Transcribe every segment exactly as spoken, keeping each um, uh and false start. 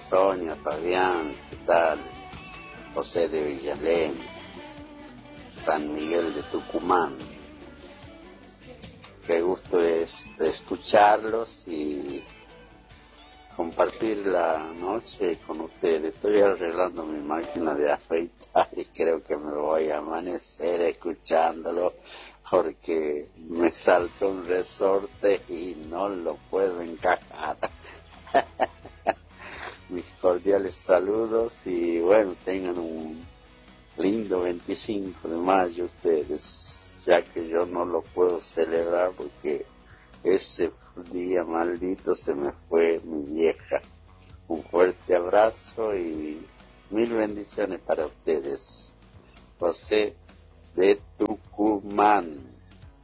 Sonia, Fabián, ¿qué tal? José de Villalén, San Miguel de Tucumán. Qué gusto es escucharlos y compartir la noche con ustedes. Estoy arreglando mi máquina de afeitar y creo que me voy a amanecer escuchándolo porque me saltó un resorte y no lo puedo encajar. Mis cordiales saludos y bueno, tengan un lindo veinticinco de mayo ustedes, ya que yo no lo puedo celebrar porque ese día maldito se me fue mi vieja. Un fuerte abrazo y mil bendiciones para ustedes. José de Tucumán.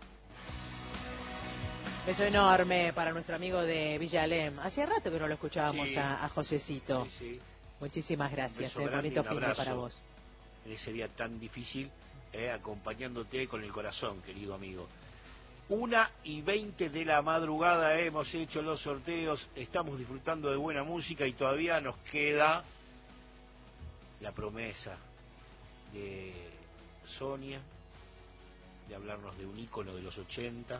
Beso enorme para nuestro amigo de Villa Alem. Hacía rato que no lo escuchábamos sí. a, a Josecito. Sí, sí. Muchísimas gracias. Un Eh, bonito fin de para vos. En ese día tan difícil, eh, acompañándote con el corazón, querido amigo. Una y veinte de la madrugada, eh, hemos hecho los sorteos, estamos disfrutando de buena música y todavía nos queda la promesa de Sonia, de hablarnos de un ícono de los ochenta,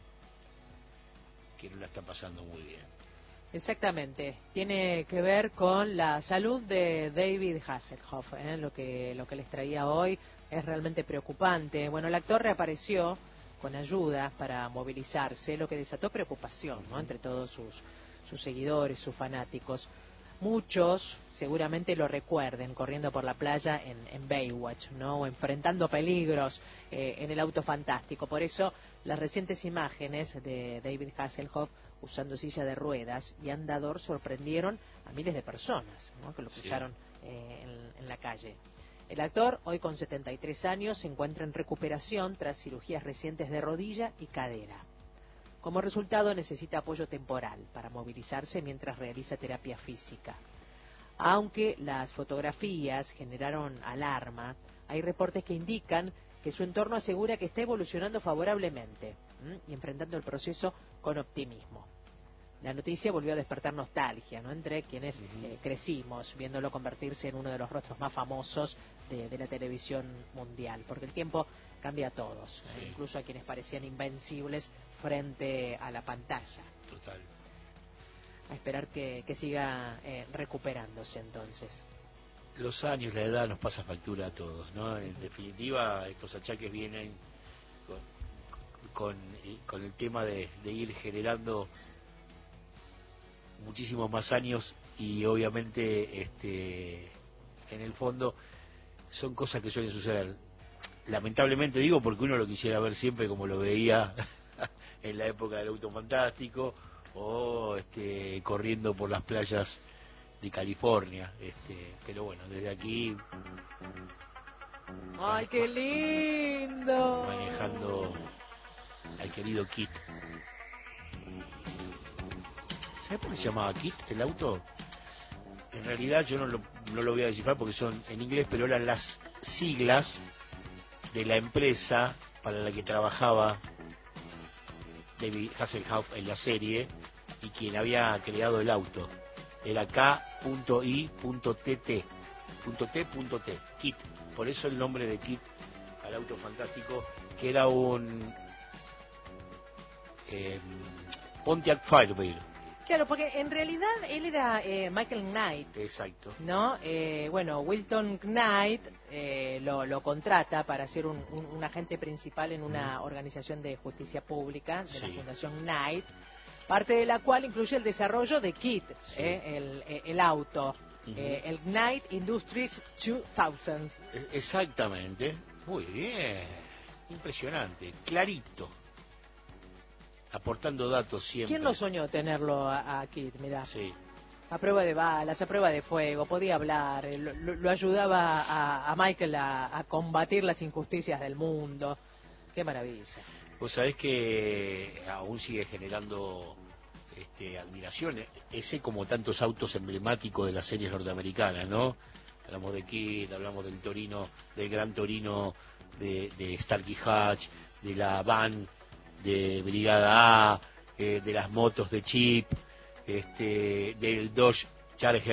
que no la está pasando muy bien. Exactamente, tiene que ver con la salud de David Hasselhoff, ¿eh? lo que lo que les traía hoy es realmente preocupante. Bueno, el actor reapareció con ayuda para movilizarse, lo que desató preocupación, ¿no?, entre todos sus sus seguidores, sus fanáticos. Muchos seguramente lo recuerden corriendo por la playa en, en Baywatch, ¿no?, o enfrentando peligros eh, en el auto fantástico. Por eso las recientes imágenes de David Hasselhoff usando silla de ruedas y andador sorprendieron a miles de personas, ¿no?, que lo cruzaron eh, en, en la calle. El actor, hoy con setenta y tres años, se encuentra en recuperación tras cirugías recientes de rodilla y cadera. Como resultado, necesita apoyo temporal para movilizarse mientras realiza terapia física. Aunque las fotografías generaron alarma, hay reportes que indican que su entorno asegura que está evolucionando favorablemente, ¿m? y enfrentando el proceso con optimismo. La noticia volvió a despertar nostalgia, ¿no?, entre quienes eh, crecimos viéndolo convertirse en uno de los rostros más famosos de, de la televisión mundial, porque el tiempo cambia a todos, sí. eh, incluso a quienes parecían invencibles frente a la pantalla. Total. A esperar que, que siga eh, recuperándose entonces. Los años, la edad nos pasa factura a todos, ¿no? En definitiva, estos achaques vienen con, con, con el tema de, de ir generando muchísimos más años y obviamente este en el fondo son cosas que suelen suceder. Lamentablemente digo porque uno lo quisiera ver siempre como lo veía en la época del auto fantástico o este corriendo por las playas de California, este pero bueno, desde aquí ¡ay, qué lindo! Manejando al querido Kit. ¿Sabes por qué se llamaba Kit el auto? En realidad yo no lo, no lo voy a descifrar porque son en inglés, pero eran las siglas de la empresa para la que trabajaba David Hasselhoff en la serie y quien había creado el auto. Era K I T T T, Kit. Por eso el nombre de Kit al auto fantástico, que era un eh, Pontiac Firebird. Claro, porque en realidad él era eh, Michael Knight. Exacto. ¿No? Eh, bueno, Wilton Knight eh, lo, lo contrata para ser un, un, un agente principal en una organización de justicia pública, de sí. la Fundación Knight, parte de la cual incluye el desarrollo de Kit, sí. eh, el, el auto, uh-huh. eh, el Knight Industries dos mil. Exactamente. Muy bien. Impresionante. Clarito. Aportando datos siempre. ¿Quién no soñó tenerlo a, a Kit? Mirá. Sí. A prueba de balas, a prueba de fuego, podía hablar, lo, lo, lo ayudaba a, a Michael a, a combatir las injusticias del mundo. Qué maravilla. Vos sabés que aún sigue generando este, admiración, ese como tantos autos emblemáticos de las series norteamericanas, ¿no? Hablamos de Kid, hablamos del Torino, del Gran Torino de, de Starkey Hatch, de la van de Brigada A, eh, de las motos de Chip, este, del Dodge Charger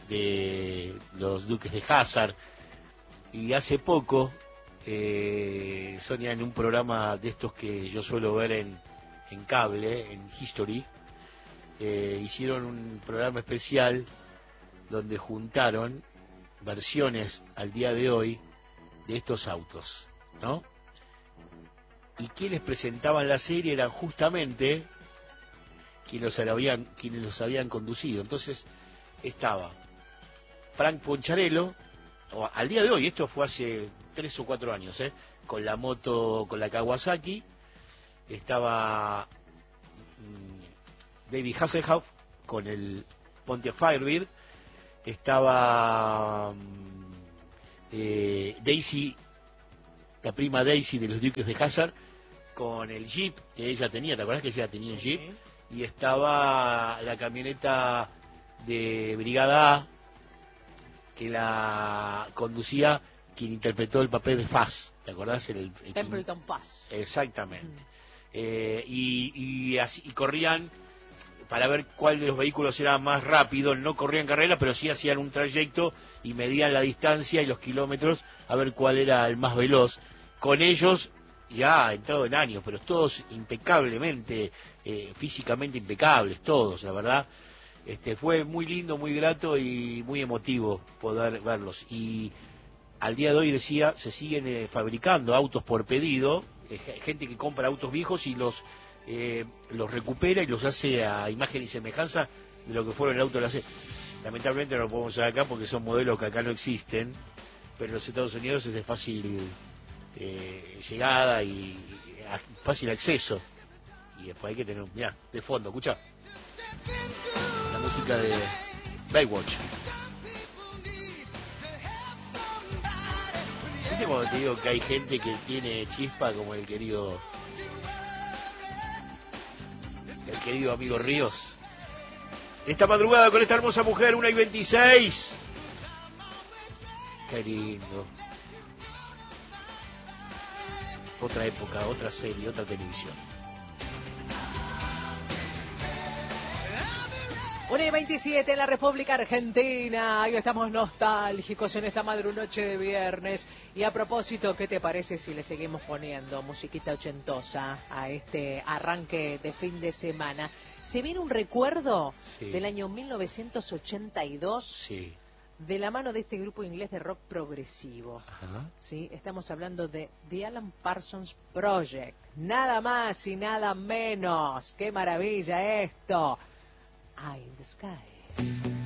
de los Duques de Hazzard. Y hace poco, eh, Sonia, en un programa de estos que yo suelo ver en, en cable, en History, eh, hicieron un programa especial donde juntaron versiones al día de hoy de estos autos, ¿no? Y quienes presentaban la serie eran justamente quienes los habían, quienes los habían conducido. Entonces estaba Frank Poncharello, o, al día de hoy, esto fue hace tres o cuatro años, ¿eh? Con la moto, con la Kawasaki, estaba mmm, David Hasselhoff con el Pontiac Firebird, estaba mmm, eh, Daisy, la prima Daisy de los Duques de Hazzard, con el Jeep que ella tenía, ¿te acuerdas que ella tenía un Jeep? Sí. Y estaba la camioneta de Brigada A, que la conducía quien interpretó el papel de Faz, ¿te acordás? El, el Templeton Faz. Exactamente. Mm. Eh, y, y, así, y corrían para ver cuál de los vehículos era más rápido. No corrían carrera, pero sí hacían un trayecto y medían la distancia y los kilómetros a ver cuál era el más veloz. Con ellos ya entrado en años, pero todos impecablemente, eh, físicamente impecables, todos, la verdad. Este, fue muy lindo, muy grato y muy emotivo poder verlos. Y al día de hoy, decía, se siguen eh, fabricando autos por pedido, eh, gente que compra autos viejos y los eh, los recupera y los hace a imagen y semejanza de lo que fueron el auto de la serie. Lamentablemente no lo podemos hacer acá porque son modelos que acá no existen, pero en los Estados Unidos es de fácil eh, llegada y, y fácil acceso. Y después hay que tener, mirá, de fondo, escuchá. La música de Baywatch. ¿Viste cuando te digo que hay gente que tiene chispa como el querido el querido amigo Ríos? Esta madrugada con esta hermosa mujer, una y veintiséis. Qué lindo. Otra época, otra serie, otra televisión. una y veintisiete en la República Argentina. Hoy estamos nostálgicos en esta madrunoche de viernes. Y a propósito, ¿qué te parece si le seguimos poniendo musiquita ochentosa a este arranque de fin de semana? Se viene un recuerdo sí. del año mil novecientos ochenta y dos. Sí. De la mano de este grupo inglés de rock progresivo. Ajá. ¿Sí? Estamos hablando de The Alan Parsons Project. Nada más y nada menos. ¡Qué maravilla esto! Eye in the Sky.